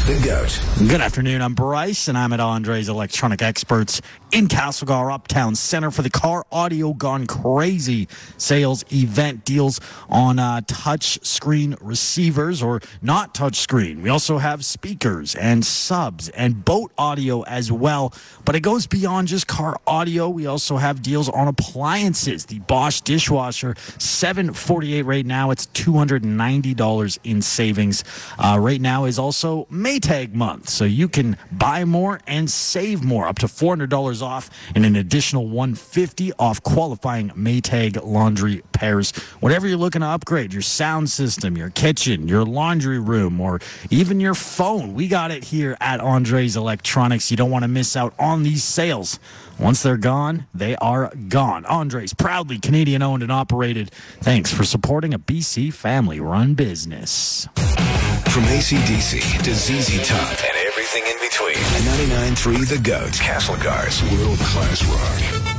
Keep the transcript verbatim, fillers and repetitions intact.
The GOAT. Good afternoon, I'm Bryce, and I'm at Andre's Electronic Experts in Castlegar Uptown Center for the Car Audio Gone Crazy sales event. Deals on uh, touch screen receivers or not touch screen. We also have speakers and subs and boat audio as well, but it goes beyond just car audio. We also have deals on appliances. The Bosch dishwasher, seven forty-eight right now. It's two hundred ninety dollars in savings. Uh, right now is also Maytag month, so you can buy more and save more, up to four hundred dollars off and an additional one hundred fifty dollars off qualifying Maytag laundry pairs. Whatever you're looking to upgrade, your sound system, your kitchen, your laundry room, or even your phone, we got it here at Andre's Electronics. You don't want to miss out on these sales. Once they're gone, they are gone. Andre's, proudly Canadian owned and operated. Thanks for supporting a B C family run business. From A C D C to Z Z Top and everything in between. ninety-nine point three The GOAT. Castlegar's world-class rock.